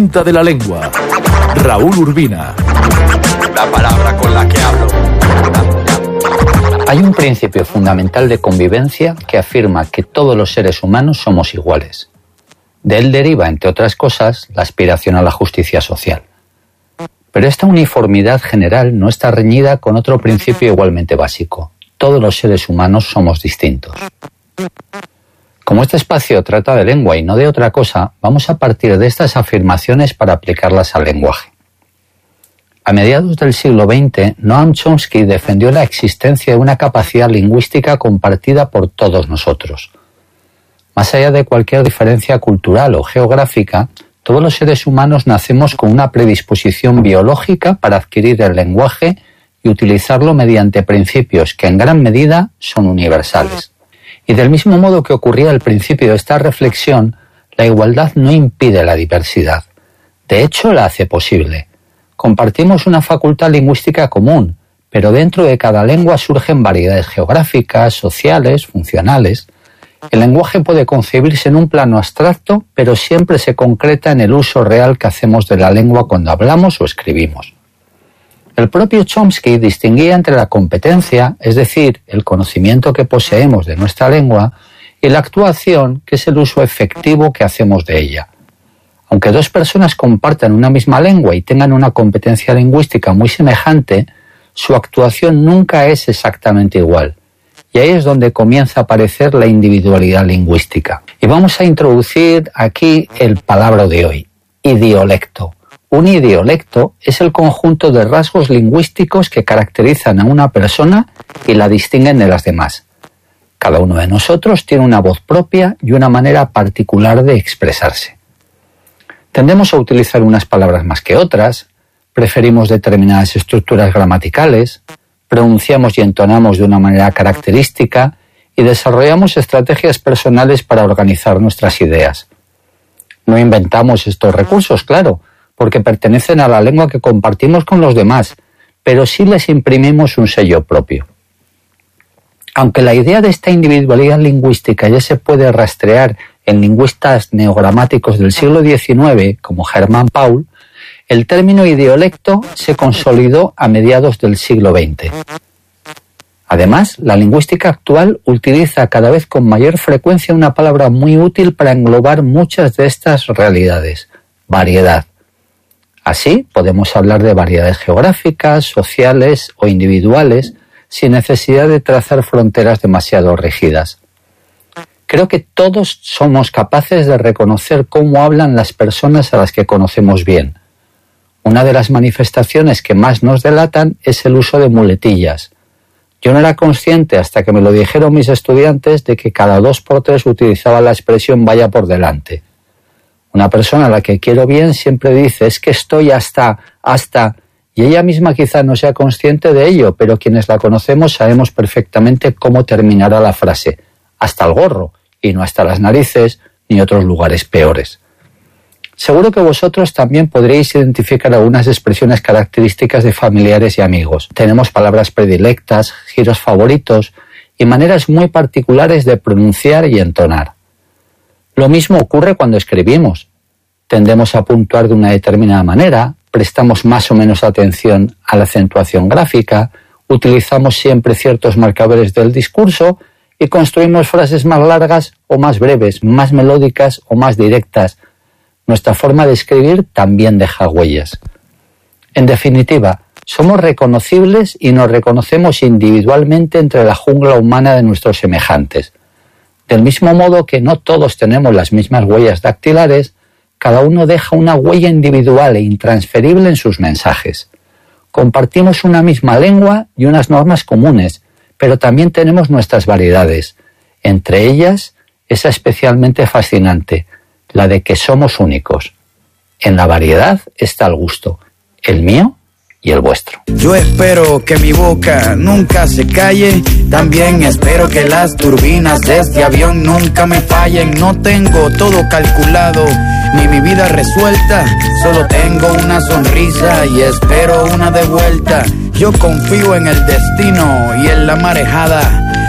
Punta de la lengua. Raúl Urbina. La palabra con la que hablo. Hay un principio fundamental de convivencia que afirma que todos los seres humanos somos iguales. De él deriva, entre otras cosas, la aspiración a la justicia social. Pero esta uniformidad general no está reñida con otro principio igualmente básico. Todos los seres humanos somos distintos. Como este espacio trata de lengua y no de otra cosa, vamos a partir de estas afirmaciones para aplicarlas al lenguaje. A mediados del siglo XX, Noam Chomsky defendió la existencia de una capacidad lingüística compartida por todos nosotros. Más allá de cualquier diferencia cultural o geográfica, todos los seres humanos nacemos con una predisposición biológica para adquirir el lenguaje y utilizarlo mediante principios que en gran medida son universales. Y del mismo modo que ocurría al principio de esta reflexión, la igualdad no impide la diversidad. De hecho, la hace posible. Compartimos una facultad lingüística común, pero dentro de cada lengua surgen variedades geográficas, sociales, funcionales. El lenguaje puede concebirse en un plano abstracto, pero siempre se concreta en el uso real que hacemos de la lengua cuando hablamos o escribimos. El propio Chomsky distinguía entre la competencia, es decir, el conocimiento que poseemos de nuestra lengua, y la actuación, que es el uso efectivo que hacemos de ella. Aunque dos personas compartan una misma lengua y tengan una competencia lingüística muy semejante, su actuación nunca es exactamente igual. Y ahí es donde comienza a aparecer la individualidad lingüística. Y vamos a introducir aquí el palabra de hoy, idiolecto. Un idiolecto es el conjunto de rasgos lingüísticos que caracterizan a una persona y la distinguen de las demás. Cada uno de nosotros tiene una voz propia y una manera particular de expresarse. Tendemos a utilizar unas palabras más que otras, preferimos determinadas estructuras gramaticales, pronunciamos y entonamos de una manera característica y desarrollamos estrategias personales para organizar nuestras ideas. No inventamos estos recursos, claro, porque pertenecen a la lengua que compartimos con los demás, pero sí les imprimimos un sello propio. Aunque la idea de esta individualidad lingüística ya se puede rastrear en lingüistas neogramáticos del siglo XIX, como Hermann Paul, el término idiolecto se consolidó a mediados del siglo XX. Además, la lingüística actual utiliza cada vez con mayor frecuencia una palabra muy útil para englobar muchas de estas realidades: variedad. Así, podemos hablar de variedades geográficas, sociales o individuales, sin necesidad de trazar fronteras demasiado rígidas. Creo que todos somos capaces de reconocer cómo hablan las personas a las que conocemos bien. Una de las manifestaciones que más nos delatan es el uso de muletillas. Yo no era consciente hasta que me lo dijeron mis estudiantes de que cada 2 por 3 utilizaba la expresión vaya por delante. Una persona a la que quiero bien siempre dice es que estoy hasta, y ella misma quizá no sea consciente de ello, pero quienes la conocemos sabemos perfectamente cómo terminará la frase, hasta el gorro, y no hasta las narices ni otros lugares peores. Seguro que vosotros también podréis identificar algunas expresiones características de familiares y amigos. Tenemos palabras predilectas, giros favoritos y maneras muy particulares de pronunciar y entonar. Lo mismo ocurre cuando escribimos. Tendemos a puntuar de una determinada manera, prestamos más o menos atención a la acentuación gráfica, utilizamos siempre ciertos marcadores del discurso y construimos frases más largas o más breves, más melódicas o más directas. Nuestra forma de escribir también deja huellas. En definitiva, somos reconocibles y nos reconocemos individualmente entre la jungla humana de nuestros semejantes. Del mismo modo que no todos tenemos las mismas huellas dactilares, cada uno deja una huella individual e intransferible en sus mensajes. Compartimos una misma lengua y unas normas comunes, pero también tenemos nuestras variedades. Entre ellas, esa especialmente fascinante, la de que somos únicos. En la variedad está el gusto, el mío y el vuestro. Yo espero que mi boca nunca se calle, también espero que las turbinas de este avión nunca me fallen. No tengo todo calculado, ni mi vida resuelta, solo tengo una sonrisa y espero una de vuelta. Yo confío en el destino y en la marejada,